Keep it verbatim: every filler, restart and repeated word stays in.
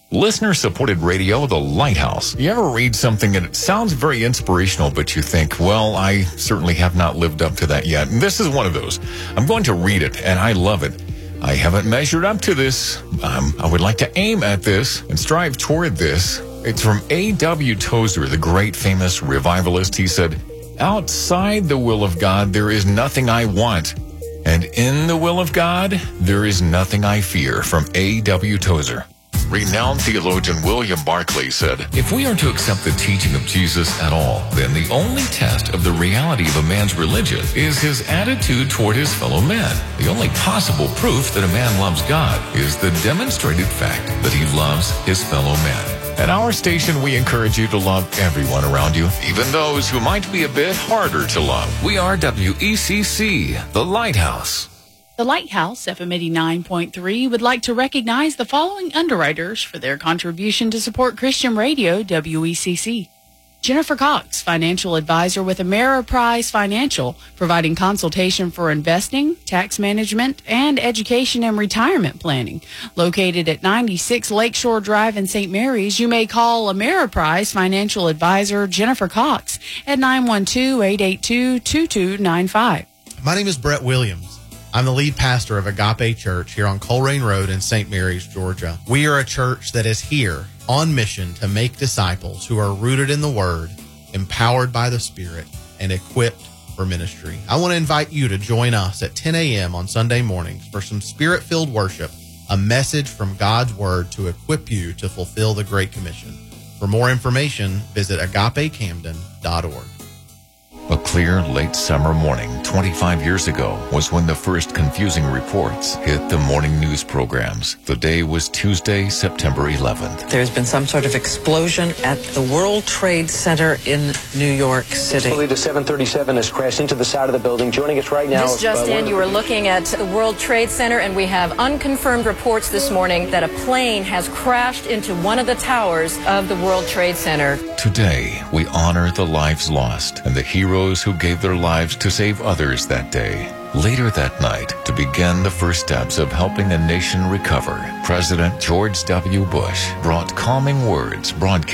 Listener-supported radio, The Lighthouse. You ever read something and it sounds very inspirational, but you think, well, I certainly have not lived up to that yet. And this is one of those. I'm going to read it, and I love it. I haven't measured up to this. Um, I would like to aim at this and strive toward this. It's from A W Tozer, the great famous revivalist. He said, outside the will of God, there is nothing I want. And in the will of God, there is nothing I fear. From A W Tozer. Renowned theologian William Barclay said, if we are to accept the teaching of Jesus at all, then the only test of the reality of a man's religion is his attitude toward his fellow men. The only possible proof that a man loves God is the demonstrated fact that he loves his fellow men. At our station, we encourage you to love everyone around you, even those who might be a bit harder to love. We are W E C C, The Lighthouse. The Lighthouse, F M eighty-nine point three, would like to recognize the following underwriters for their contribution to support Christian radio, W E C C. Jennifer Cox, financial advisor with Ameriprise Financial, providing consultation for investing, tax management, and education and retirement planning. Located at ninety-six Lakeshore Drive in Saint Mary's, you may call Ameriprise Financial Advisor Jennifer Cox at nine one two, eight eight two, two two nine five. My name is Brett Williams. I'm the lead pastor of Agape Church here on Colerain Road in Saint Mary's, Georgia. We are a church that is here on mission to make disciples who are rooted in the Word, empowered by the Spirit, and equipped for ministry. I want to invite you to join us at ten a.m. on Sunday mornings for some Spirit-filled worship, a message from God's Word to equip you to fulfill the Great Commission. For more information, visit agape camden dot org. A clear late summer morning twenty-five years ago was when the first confusing reports hit the morning news programs. The day was Tuesday, September eleventh. There's been some sort of explosion at the World Trade Center in New York City. The seven thirty-seven has crashed into the side of the building. Joining us right now. This just uh, in, you are looking at the World Trade Center, and we have unconfirmed reports this morning that a plane has crashed into one of the towers of the World Trade Center. Today, we honor the lives lost and the heroes who gave their lives to save others that day. Later that night, to begin the first steps of helping a nation recover, President George W. Bush brought calming words broadcast